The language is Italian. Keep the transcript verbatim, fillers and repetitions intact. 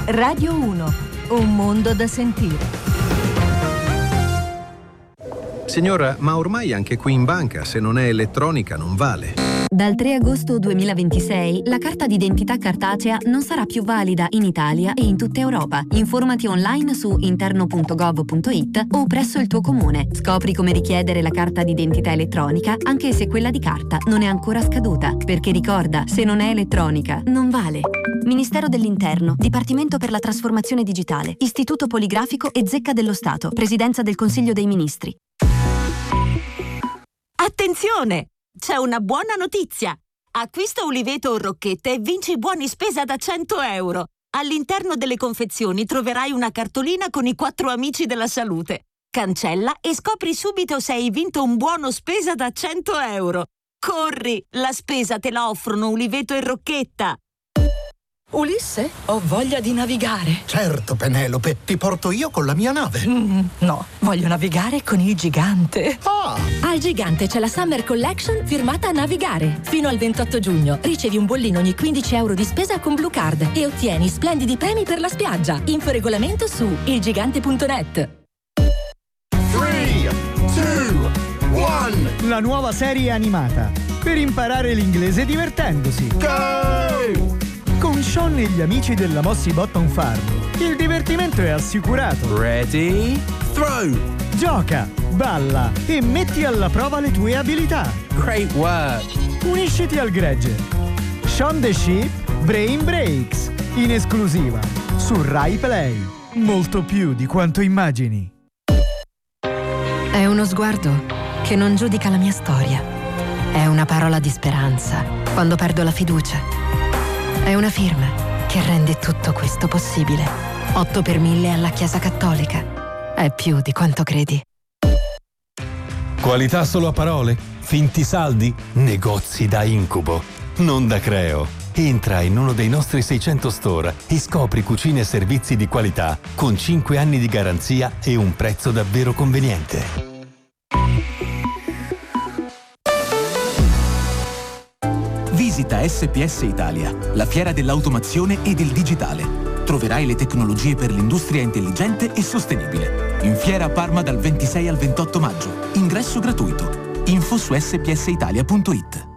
Radio uno, un mondo da sentire. Signora, ma ormai anche qui in banca, se non è elettronica, non vale. Dal tre agosto duemilaventisei la carta d'identità cartacea non sarà più valida in Italia e in tutta Europa. Informati online su interno punto gov punto it o presso il tuo comune. Scopri come richiedere la carta d'identità elettronica anche se quella di carta non è ancora scaduta. Perché ricorda, se non è elettronica, non vale. Ministero dell'Interno, Dipartimento per la Trasformazione Digitale, Istituto Poligrafico e Zecca dello Stato, Presidenza del Consiglio dei Ministri. Attenzione! C'è una buona notizia! Acquista Uliveto o Rocchette e vinci buoni spesa da cento euro. All'interno delle confezioni troverai una cartolina con i quattro amici della salute. Cancella e scopri subito se hai vinto un buono spesa da cento euro. Corri! La spesa te la offrono Uliveto e Rocchetta. Ulisse, ho voglia di navigare. Certo, Penelope, ti porto io con la mia nave. Mm, no, voglio navigare con il Gigante. Ah! Al Gigante c'è la Summer Collection firmata a Navigare. Fino al ventotto giugno ricevi un bollino ogni quindici euro di spesa con Blue Card e ottieni splendidi premi per la spiaggia. Info regolamento su il gigante punto net. tre, due, uno. La nuova serie animata per imparare l'inglese divertendosi. Go! Con Sean e gli amici della Mossy Bottom Farm, il divertimento è assicurato. Ready? Throw! Gioca, balla e metti alla prova le tue abilità. Great work! Unisciti al gregge. Sean the Sheep, Brain Breaks, in esclusiva su Rai Play. Molto più di quanto immagini. È uno sguardo che non giudica la mia storia. È una parola di speranza quando perdo la fiducia. È una firma che rende tutto questo possibile. otto per mille alla Chiesa Cattolica. È più di quanto credi. Qualità solo a parole? Finti saldi? Negozi da incubo. Non da Creo. Entra in uno dei nostri seicento store e scopri cucine e servizi di qualità con cinque anni di garanzia e un prezzo davvero conveniente. Visita S P S Italia, la fiera dell'automazione e del digitale. Troverai le tecnologie per l'industria intelligente e sostenibile. In fiera a Parma dal ventisei al ventotto maggio. Ingresso gratuito. Info su s p s italia punto it.